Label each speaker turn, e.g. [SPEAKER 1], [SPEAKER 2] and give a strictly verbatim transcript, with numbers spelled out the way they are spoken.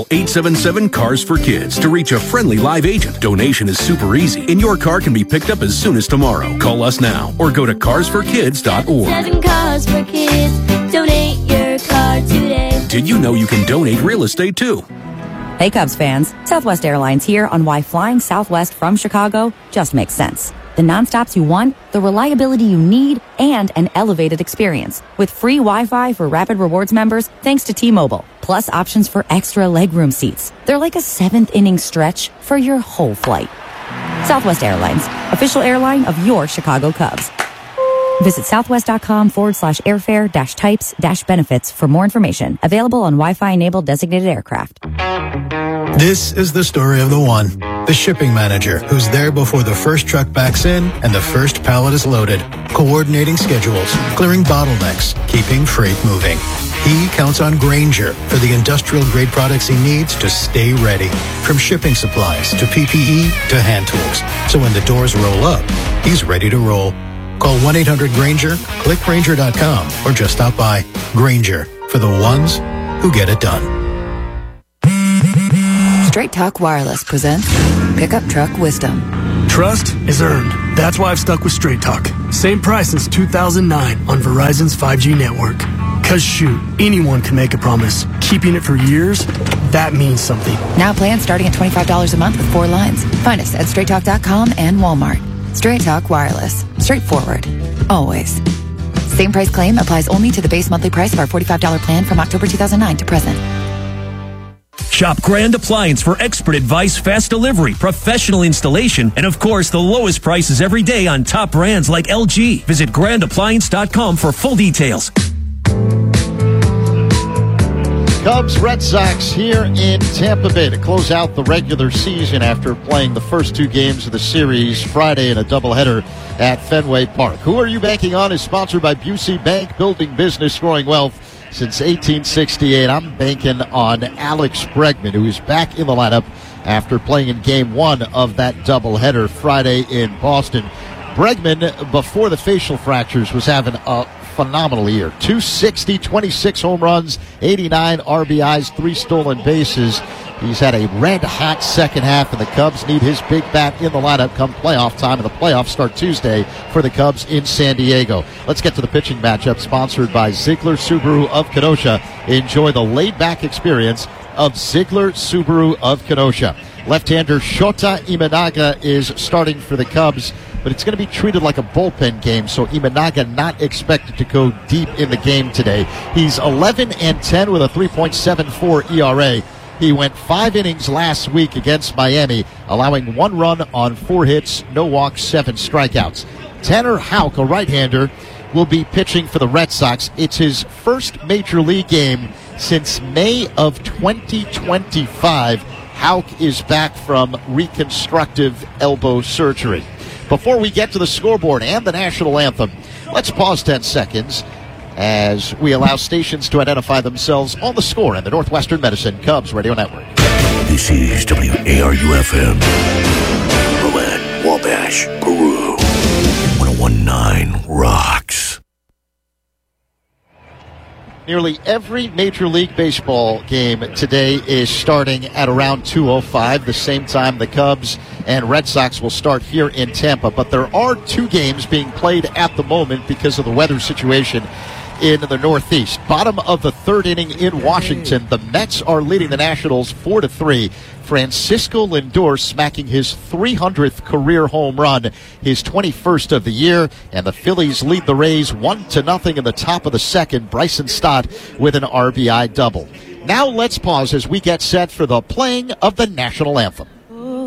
[SPEAKER 1] eight seven seven, CARS for Kids to reach a friendly live agent. Donation is super easy, and your car can be picked up as soon as tomorrow. Call us now or go to cars for kids dot org.
[SPEAKER 2] Seven Cars for Kids. Donate your car today.
[SPEAKER 1] Did you know you can donate real estate too?
[SPEAKER 3] Hey Cubs fans, Southwest Airlines here on why flying Southwest from Chicago just makes sense. The nonstops you want, the reliability you need, and an elevated experience. With free Wi-Fi for Rapid Rewards members thanks to T-Mobile, plus options for extra legroom seats. They're like a seventh inning stretch for your whole flight. Southwest Airlines, official airline of your Chicago Cubs. Visit southwest.com forward slash airfare dash types dash benefits for more information. Available on Wi-Fi enabled designated aircraft.
[SPEAKER 4] This is the story of the one, the shipping manager, who's there before the first truck backs in and the first pallet is loaded, coordinating schedules, clearing bottlenecks, keeping freight moving. He counts on Grainger for the industrial-grade products he needs to stay ready, from shipping supplies to P P E to hand tools. So when the doors roll up, he's ready to roll. Call one eight hundred Grainger, click Grainger dot com, or just stop by. Grainger, for the ones who get it done.
[SPEAKER 5] Straight Talk Wireless presents Pickup Truck Wisdom.
[SPEAKER 6] Trust is earned. That's why I've stuck with Straight Talk. Same price since two thousand nine on Verizon's five G network. Cause shoot, anyone can make a promise. Keeping it for years, that means something.
[SPEAKER 5] Now plans starting at twenty-five dollars a month with four lines. Find us at straight talk dot com and Walmart. Straight Talk Wireless. Straightforward. Always. Same price claim applies only to the base monthly price of our forty-five dollars plan from October two thousand nine to present.
[SPEAKER 7] Shop Grand Appliance for expert advice, fast delivery, professional installation, and of course, the lowest prices every day on top brands like L G. Visit grand appliance dot com for full details.
[SPEAKER 8] Cubs, Red Sox here in Tampa Bay to close out the regular season after playing the first two games of the series Friday in a doubleheader at Fenway Park. Who Are You Banking On is sponsored by Busey Bank, building business, growing wealth since eighteen sixty-eight. I'm banking on Alex Bregman, who is back in the lineup after playing in game one of that doubleheader Friday in Boston. Bregman, before the facial fractures, was having a phenomenal year. two sixty, twenty-six home runs, eighty-nine R B Is, three stolen bases. He's had a red-hot second half, and the Cubs need his big bat in the lineup come playoff time, and the playoffs start Tuesday for the Cubs in San Diego. Let's get to the pitching matchup, sponsored by Ziegler Subaru of Kenosha. Enjoy the laid-back experience of Ziegler Subaru of Kenosha. Left-hander Shota Imanaga is starting for the Cubs, but it's going to be treated like a bullpen game, so Imanaga not expected to go deep in the game today. He's eleven and ten with a three point seven four E R A. He went five innings last week against Miami, allowing one run on four hits, no walks, seven strikeouts. Tanner Houck, a right-hander, will be pitching for the Red Sox. It's his first major league game since May of twenty twenty-five. Houck is back from reconstructive elbow surgery. Before we get to the scoreboard and the national anthem, let's pause ten seconds as we allow stations to identify themselves on the score in the Northwestern Medicine Cubs Radio Network.
[SPEAKER 9] This is W A R U F M. Berlin, Wabash, Peru. one oh one point nine rocks.
[SPEAKER 8] Nearly every Major League Baseball game today is starting at around two oh five, the same time the Cubs and Red Sox will start here in Tampa. But there are two games being played at the moment because of the weather situation in the Northeast. Bottom of the third inning in Washington, the Mets are leading the Nationals four to three. Francisco Lindor smacking his three hundredth career home run, his twenty-first of the year, and the Phillies lead the Rays one to nothing in the top of the second. Bryson Stott with an R B I double. Now let's pause as we get set for the playing of the national anthem.